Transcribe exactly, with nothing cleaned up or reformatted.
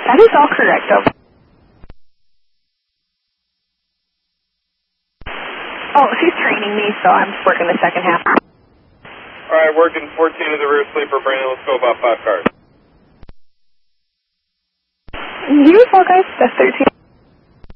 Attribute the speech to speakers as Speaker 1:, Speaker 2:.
Speaker 1: That is all correct, over. Oh, she's training me, so I'm just working the second half.
Speaker 2: All right, working fourteen of the rear sleeper, Brandon. Let's go about five cars.
Speaker 1: Beautiful, guys. That's thirteen.